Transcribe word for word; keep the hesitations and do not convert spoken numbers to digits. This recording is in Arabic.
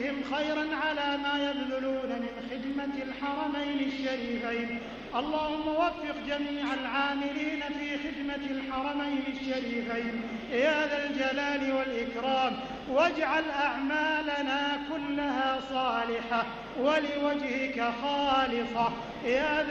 جزهم خيرا على ما يبذلون من خدمة الحرمين الشريفين. اللهم وفق جميع العاملين في خدمة الحرمين الشريفين يا ذا الجلال والإكرام، واجعل أعمالنا كلها صالحة ولوجهك خالصة يا ذا